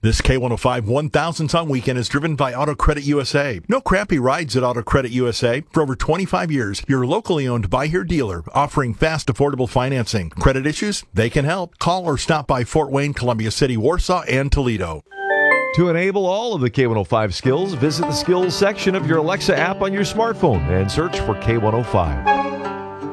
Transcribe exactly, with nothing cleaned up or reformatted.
This K one oh five one thousand song weekend is driven by Auto Credit U S A. No crappy rides at Auto Credit U S A. For over twenty-five years, your locally owned Buy Here dealer offering fast, affordable financing. Credit issues? They can help. Call or stop by Fort Wayne, Columbia City, Warsaw, and Toledo. To enable all of the K one oh five skills, visit the skills section of your Alexa app on your smartphone and search for K one oh five.